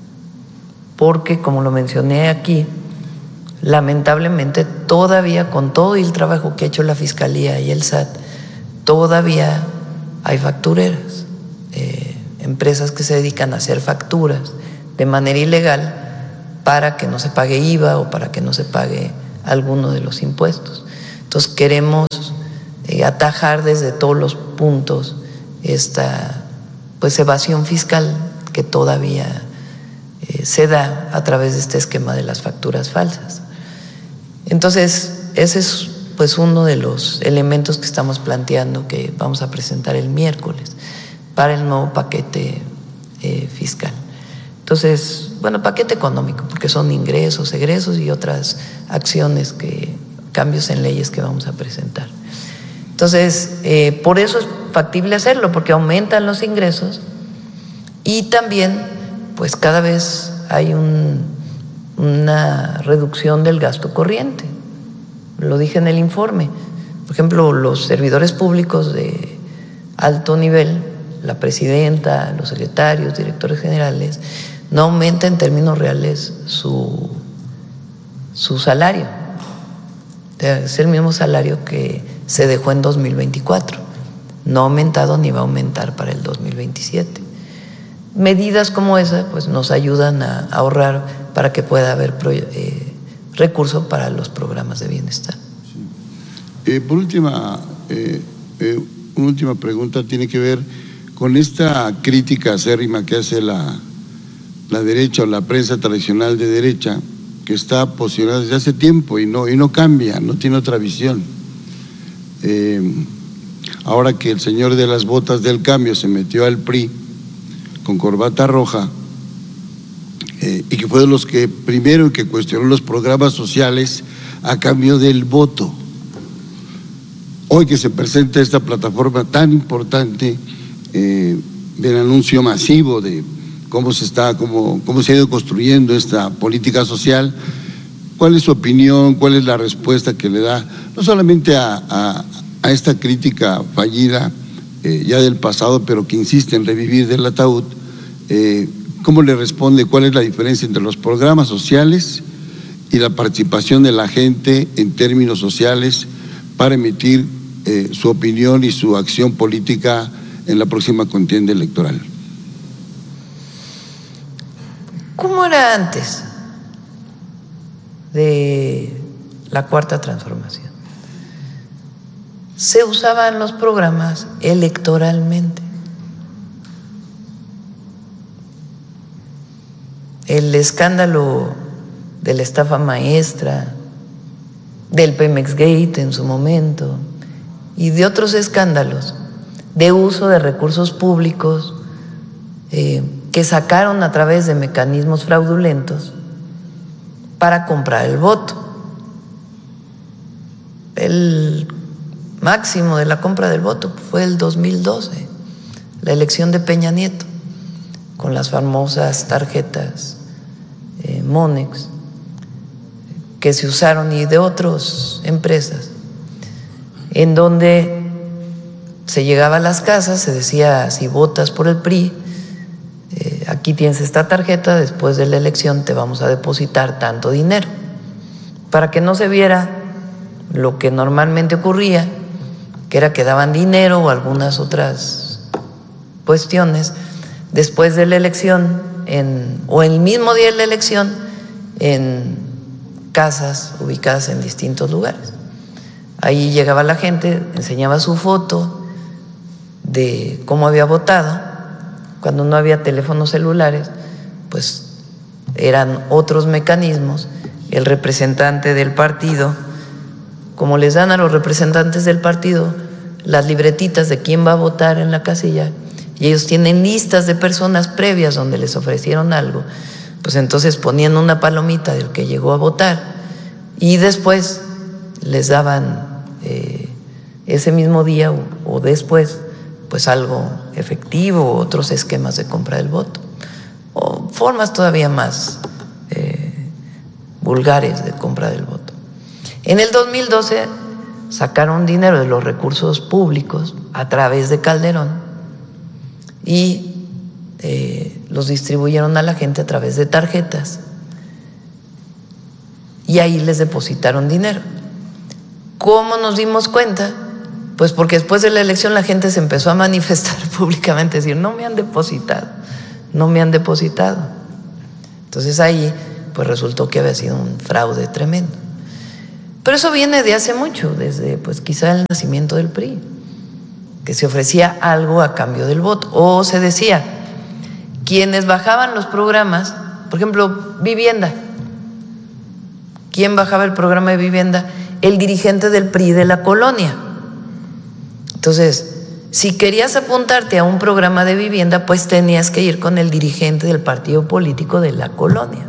porque como lo mencioné aquí, lamentablemente todavía con todo el trabajo que ha hecho la Fiscalía y el S A T, todavía hay factureras, eh, empresas que se dedican a hacer facturas de manera ilegal para que no se pague I V A o para que no se pague alguno de los impuestos. Entonces queremos eh, atajar desde todos los puntos esta pues evasión fiscal que todavía eh, se da a través de este esquema de las facturas falsas. Entonces ese es pues uno de los elementos que estamos planteando que vamos a presentar el miércoles para el nuevo paquete eh, fiscal. Entonces, bueno, paquete económico, porque son ingresos, egresos y otras acciones, que cambios en leyes que vamos a presentar. Entonces, eh, por eso es factible hacerlo, porque aumentan los ingresos y también, pues cada vez hay un, una reducción del gasto corriente. Lo dije en el informe. Por ejemplo, los servidores públicos de alto nivel, la presidenta, los secretarios, directores generales, no aumenta en términos reales su, su salario. Es el mismo salario que se dejó en dos mil veinticuatro. No ha aumentado ni va a aumentar para el dos mil veintisiete. Medidas como esa pues nos ayudan a ahorrar para que pueda haber eh, recursos para los programas de bienestar. Sí. Eh, por última, eh, eh, una última pregunta tiene que ver con esta crítica acérrima que hace la, la derecha o la prensa tradicional de derecha, que está posicionada desde hace tiempo y no, y no cambia, no tiene otra visión. Eh, ahora que el señor de las botas del cambio se metió al P R I con corbata roja, eh, y que fue de los que primero que cuestionó los programas sociales a cambio del voto. Hoy que se presenta esta plataforma tan importante eh, del anuncio masivo de cómo se está, cómo, cómo se ha ido construyendo esta política social, ¿cuál es su opinión? ¿Cuál es la respuesta que le da no solamente a, a, a esta crítica fallida eh, ya del pasado, pero que insiste en revivir del ataúd? Eh, ¿Cómo le responde? ¿Cuál es la diferencia entre los programas sociales y la participación de la gente en términos sociales para emitir eh, su opinión y su acción política en la próxima contienda electoral? ¿Cómo era antes de la Cuarta Transformación? Se usaban los programas electoralmente. El escándalo de la estafa maestra, del Pemex Gate en su momento y de otros escándalos de uso de recursos públicos eh, que sacaron a través de mecanismos fraudulentos para comprar el voto. El máximo de la compra del voto fue el dos mil doce, la elección de Peña Nieto, con las famosas tarjetas eh, Monex que se usaron y de otras empresas, en donde se llegaba a las casas, se decía: si votas por el P R I, eh, aquí tienes esta tarjeta, después de la elección te vamos a depositar tanto dinero, para que no se viera lo que normalmente ocurría, que era que daban dinero o algunas otras cuestiones después de la elección en, o el mismo día de la elección en casas ubicadas en distintos lugares. Ahí llegaba la gente, enseñaba su foto de cómo había votado. Cuando no había teléfonos celulares, pues eran otros mecanismos. El representante del partido como les dan a los representantes del partido las libretitas de quién va a votar en la casilla, y ellos tienen listas de personas previas donde les ofrecieron algo, pues entonces ponían una palomita del que llegó a votar y después les daban eh, ese mismo día o, o después pues algo efectivo, otros esquemas de compra del voto, o formas todavía más eh, vulgares de compra del voto. En el dos mil doce sacaron dinero de los recursos públicos a través de Calderón y eh, los distribuyeron a la gente a través de tarjetas y ahí les depositaron dinero. ¿Cómo nos dimos cuenta? Pues porque después de la elección la gente se empezó a manifestar públicamente, decir, no me han depositado, no me han depositado. Entonces ahí pues resultó que había sido un fraude tremendo. Pero eso viene de hace mucho, desde pues quizá el nacimiento del P R I, que se ofrecía algo a cambio del voto, o se decía, quienes bajaban los programas, por ejemplo, vivienda, ¿quién bajaba el programa de vivienda? El dirigente del P R I de la colonia. Entonces, si querías apuntarte a un programa de vivienda, pues tenías que ir con el dirigente del partido político de la colonia,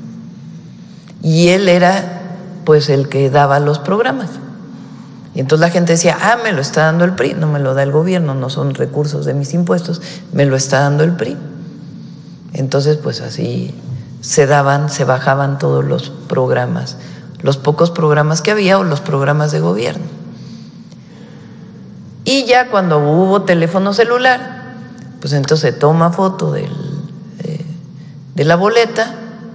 y él era pues el que daba los programas. Y entonces la gente decía, ah, me lo está dando el P R I, no me lo da el gobierno, no son recursos de mis impuestos, me lo está dando el P R I. Entonces, pues así se daban, se bajaban todos los programas, los pocos programas que había o los programas de gobierno. Y ya cuando hubo teléfono celular, pues entonces se toma foto del, eh, de la boleta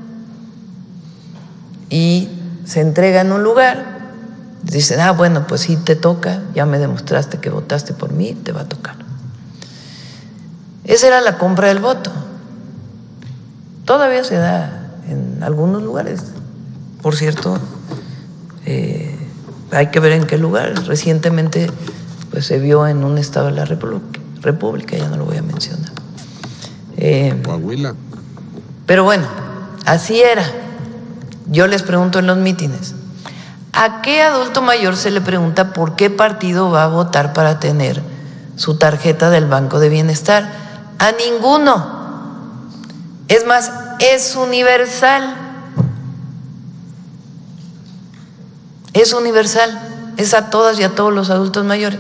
y se entrega en un lugar. Dicen, ah, bueno, pues sí te toca, ya me demostraste que votaste por mí, te va a tocar. Esa era la compra del voto. Todavía se da en algunos lugares. Por cierto, eh, hay que ver en qué lugar. Recientemente pues se vio en un estado de la República, República ya no lo voy a mencionar. Eh, Coahuila. Pero bueno, así era. Yo les pregunto en los mítines, ¿a qué adulto mayor se le pregunta por qué partido va a votar para tener su tarjeta del Banco de Bienestar? A ninguno. Es más, es universal. Es universal. Es a todas y a todos los adultos mayores.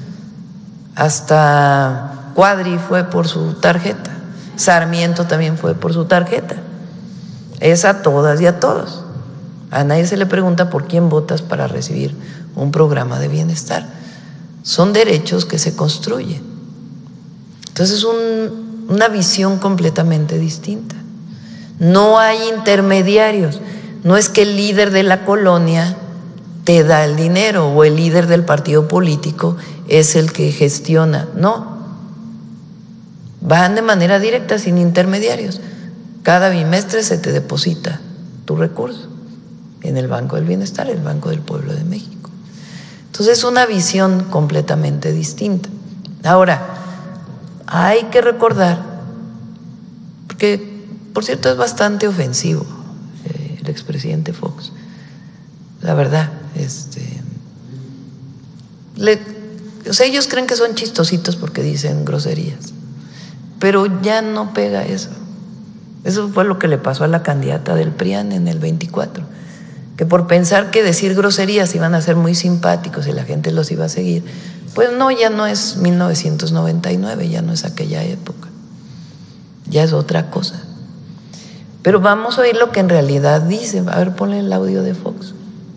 Hasta Cuadri fue por su tarjeta. Sarmiento también fue por su tarjeta. Es a todas y a todos. A nadie se le pregunta por quién votas para recibir un programa de bienestar. Son derechos que se construyen. Entonces es un, una visión completamente distinta. No hay intermediarios. No es que el líder de la colonia te da el dinero o el líder del partido político es el que gestiona. No. Van de manera directa, sin intermediarios. Cada bimestre se te deposita tu recurso en el Banco del Bienestar, el Banco del Pueblo de México. Entonces es una visión completamente distinta. Ahora, hay que recordar, porque por cierto es bastante ofensivo eh, el expresidente Fox, la verdad, este, le, o sea, ellos creen que son chistositos porque dicen groserías, pero ya no pega eso. Eso fue lo que le pasó a la candidata del P R I A N en el veinticuatro, que por pensar que decir groserías iban a ser muy simpáticos y la gente los iba a seguir, pues no, ya no es mil novecientos noventa y nueve, ya no es aquella época, ya es otra cosa. Pero vamos a oír lo que en realidad dice. A ver, ponle el audio de Fox.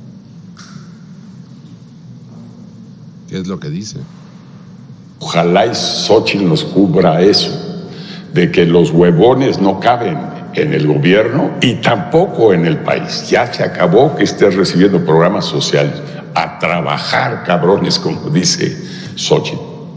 ¿Qué es lo que dice? Ojalá y Xochitl nos cubra eso, de que los huevones no caben en el gobierno y tampoco en el país. Ya se acabó que estés recibiendo programas sociales. A trabajar, cabrones, como dice Xochitl.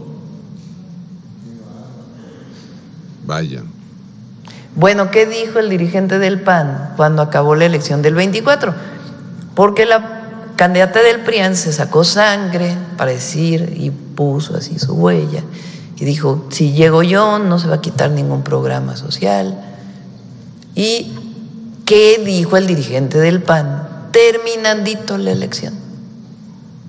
Vaya. Bueno, ¿qué dijo el dirigente del P A N cuando acabó la elección del veinticuatro? Porque la candidata del P R I A N se sacó sangre para decir y puso así su huella y dijo, si llego yo no se va a quitar ningún programa social. ¿Y qué dijo el dirigente del P A N terminandito la elección?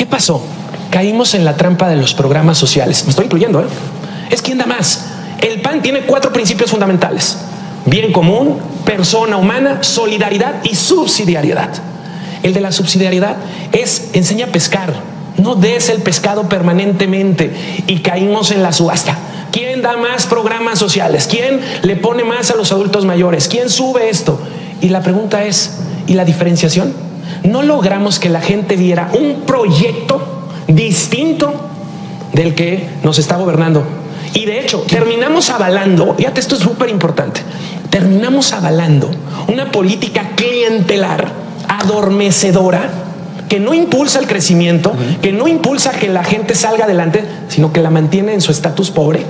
pasó? Caímos en la trampa de los programas sociales. Me estoy incluyendo, ¿eh? Es quien da más. El P A N tiene cuatro principios fundamentales: bien común, persona humana, solidaridad y subsidiariedad. El de la subsidiariedad es enseña a pescar, no des el pescado permanentemente, y caímos en la subasta. ¿Quién da más programas sociales? ¿Quién le pone más a los adultos mayores? ¿Quién sube esto? Y la pregunta es, ¿y la diferenciación? No logramos que la gente viera un proyecto distinto del que nos está gobernando. Y de hecho, terminamos avalando, fíjate, esto es súper importante, terminamos avalando una política clientelar, adormecedora, que no impulsa el crecimiento, uh-huh. que no impulsa que la gente salga adelante, sino que la mantiene en su estatus pobre.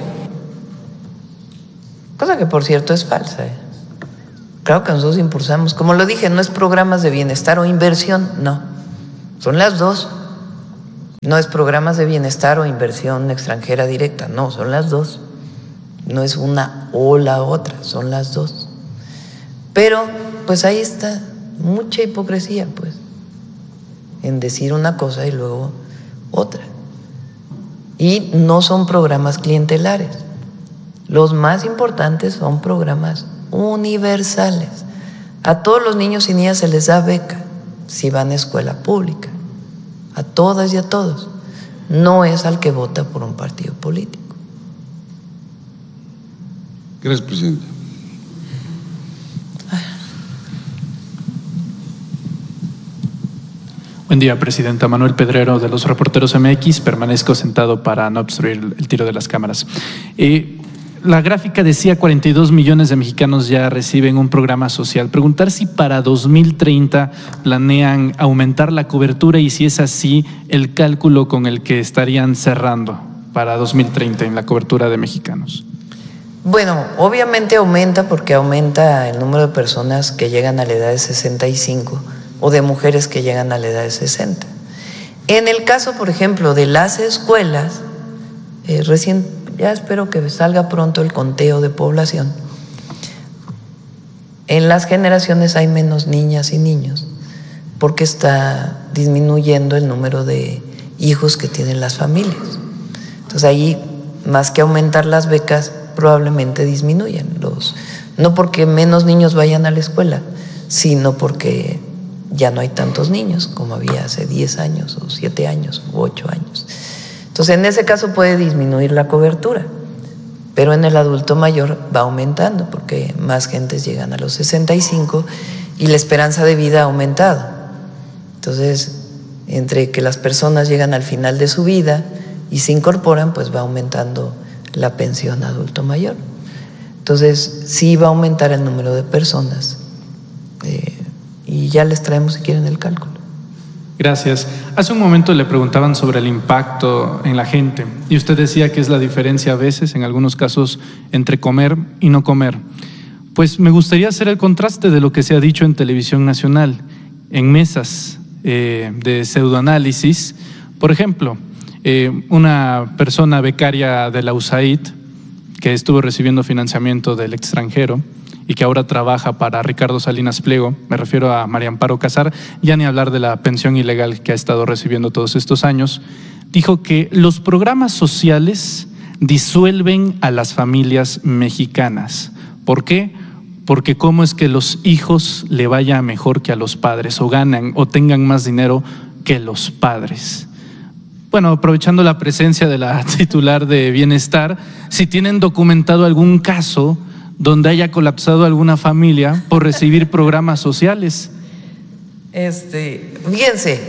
Cosa que, por cierto, es falsa, ¿eh? Claro que nosotros impulsamos, como lo dije, no es programas de bienestar o inversión, no, son las dos. No es programas de bienestar o inversión extranjera directa, no, son las dos. No es una o la otra, son las dos. Pero, pues ahí está, mucha hipocresía, pues, en decir una cosa y luego otra. Y no son programas clientelares. Los más importantes son programas universales. A todos los niños y niñas se les da beca si van a escuela pública. A todas y a todos. No es al que vota por un partido político. Gracias, presidente. Buen día, presidenta. Manuel Pedrero, de los Reporteros M X. Permanezco sentado para no obstruir el tiro de las cámaras. Eh, La gráfica decía cuarenta y dos millones de mexicanos ya reciben un programa social. Preguntar si para dos mil treinta planean aumentar la cobertura y si es así, el cálculo con el que estarían cerrando para dos mil treinta en la cobertura de mexicanos. Bueno, obviamente aumenta porque aumenta el número de personas que llegan a la edad de sesenta y cinco o de mujeres que llegan a la edad de sesenta. En el caso, por ejemplo, de las escuelas, eh, recién ya espero que salga pronto el conteo de población. En las generaciones hay menos niñas y niños porque está disminuyendo el número de hijos que tienen las familias. Entonces ahí, más que aumentar las becas, probablemente disminuyen los, no porque menos niños vayan a la escuela, sino porque ya no hay tantos niños como había hace diez años o siete años o ocho años. Entonces, en ese caso puede disminuir la cobertura, pero en el adulto mayor va aumentando porque más gentes llegan a los sesenta y cinco y la esperanza de vida ha aumentado. Entonces, entre que las personas llegan al final de su vida y se incorporan, pues va aumentando la pensión adulto mayor. Entonces, sí va a aumentar el número de personas eh, y ya les traemos, si quieren, el cálculo. Gracias. Hace un momento le preguntaban sobre el impacto en la gente y usted decía que es la diferencia a veces, en algunos casos, entre comer y no comer. Pues me gustaría hacer el contraste de lo que se ha dicho en Televisión Nacional, en mesas eh, de pseudoanálisis. Por ejemplo, eh, una persona becaria de la U S A I D que estuvo recibiendo financiamiento del extranjero y que ahora trabaja para Ricardo Salinas Pliego, me refiero a María Amparo Casar, ya ni hablar de la pensión ilegal que ha estado recibiendo todos estos años, dijo que los programas sociales disuelven a las familias mexicanas. ¿Por qué? Porque cómo es que los hijos le vaya mejor que a los padres, o ganan o tengan más dinero que los padres. Bueno, aprovechando la presencia de la titular de Bienestar, si tienen documentado algún caso donde haya colapsado alguna familia por recibir programas sociales. Este, fíjense,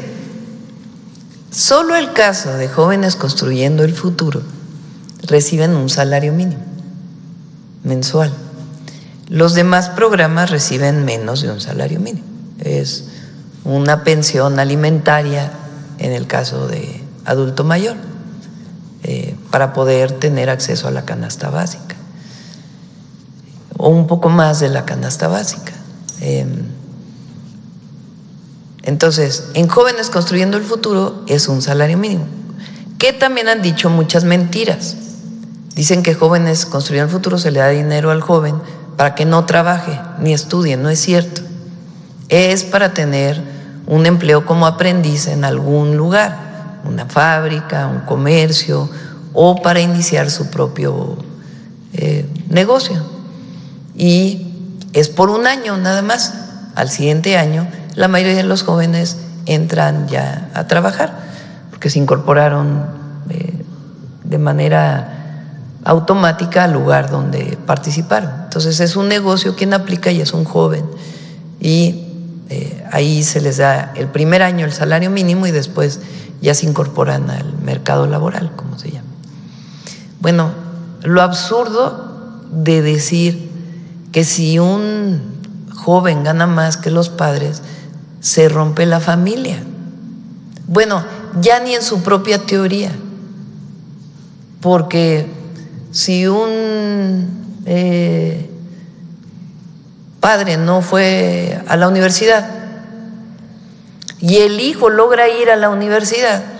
solo el caso de Jóvenes Construyendo el Futuro reciben un salario mínimo mensual. Los demás programas reciben menos de un salario mínimo. Es una pensión alimentaria en el caso de adulto mayor, eh, para poder tener acceso a la canasta básica, o un poco más de la canasta básica. Eh, entonces, en Jóvenes Construyendo el Futuro es un salario mínimo, que también han dicho muchas mentiras. Dicen que Jóvenes Construyendo el Futuro se le da dinero al joven para que no trabaje ni estudie. No es cierto. Es para tener un empleo como aprendiz en algún lugar, una fábrica, un comercio o para iniciar su propio eh, negocio. Y es por un año nada más. Al siguiente año la mayoría de los jóvenes entran ya a trabajar porque se incorporaron eh, de manera automática al lugar donde participaron. Entonces es un negocio, quien aplica y es un joven y eh, ahí se les da el primer año el salario mínimo y después ya se incorporan al mercado laboral, como se llama. Bueno, lo absurdo de decir que si un joven gana más que los padres, se rompe la familia. Bueno, ya ni en su propia teoría, porque si un eh, padre no fue a la universidad y el hijo logra ir a la universidad,